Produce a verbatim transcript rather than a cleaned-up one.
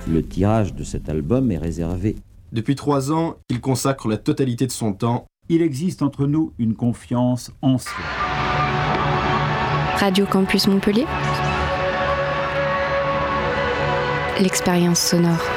Le tirage de cet album est réservé. Depuis trois ans, il consacre la totalité de son temps. Il existe entre nous une confiance ancienne. Radio Campus Montpellier. L'expérience sonore.